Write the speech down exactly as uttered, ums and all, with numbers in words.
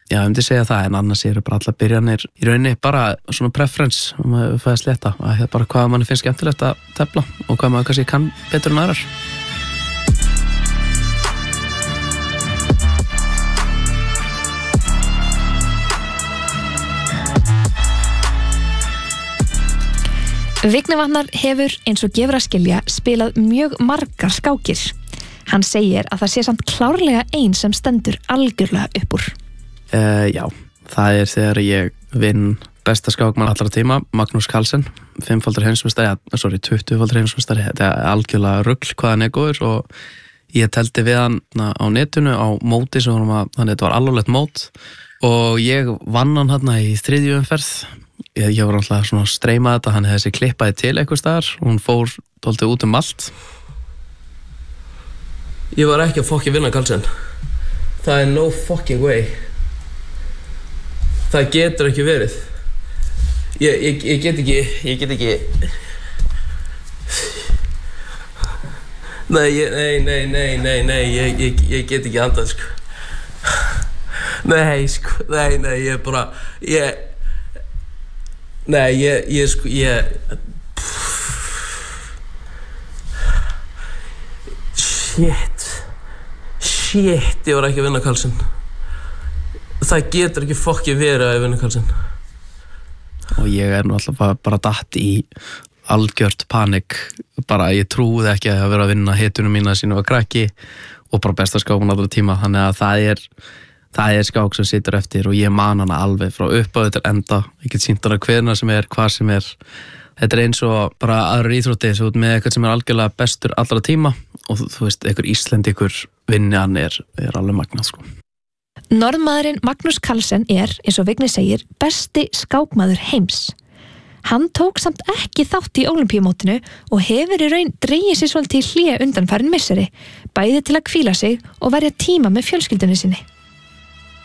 Já, ég myndi segja það, en annars eru bara allar byrjanir í rauninni bara svona preference, um að fæða sletta, að það er bara hvað manni finnst skemmtilegt að tefla og hvað maður kannski kann betur en aðrar. Vignir Vatnar hefur, eins og gefur að skilja, spilað mjög margar skákir. Hann segir að það sé samt klárlega ein sem stendur algjörlega upp úr. Uh, já, það er þegar ég vinn besta skákmann allra tíma, Magnús Carlsen, fimmfaldur heimsmeistari, ja, sorry, tuttugfaldur heimsmeistari, þetta er algjörlega rugl hvað hann er góður og ég teldi við hann á netinu á móti, svo að, þannig að þetta var alvarlegt mót og ég vann hann hérna í þriðju umferð. Ég, ég var alltaf svona að streyma þetta, hann hefði þessi klippaði til eitthvað staðar og hún fór dálítið út um allt. Ég var ekki að fokki vinna Carlsen. Það er no fucking way. Það getur ekki verið. Ég, ég, ég get ekki, ég get ekki... Nei, ég, nei, nei, nei, nei, nei, ég, ég, ég get ekki andað, sko. Nei, sko, nei, nei, ég bara, ég... Nei, ég, ég, sko, ég... Shit. Shit, ég var ekki að vinna Carlsen. Það getur ekki fokkið verið að vinna Carlsen. Og ég er nú alltaf bara, bara datt í algjört panik, bara ég trúði ekki að vera að vinna hitunum mína sínu var krakki og bara besta skákmann allra tíma, þannig að það er það er skák sem situr eftir og ég man hana alveg frá upphafi til enda, ég get sýnt hana hverna sem er, hvað sem er. Þetta er eins og bara aðrar íþrótti, þú ert með eitthvað sem er algjörlega bestur allra tíma og þú, þú veist, einhver Íslendingur vinni hann er, er alveg magnað, sko. Norðmaðurinn Magnús Carlsen er, eins og Vignir segir, besti skákmaður heims. Hann tók samt ekki þátt í ólympíumótinu og hefur í raun dregið sér svolítið í hlé undanfarin misseri, bæði til að hvíla sig og verja tíma með fjölskyldunni sinni.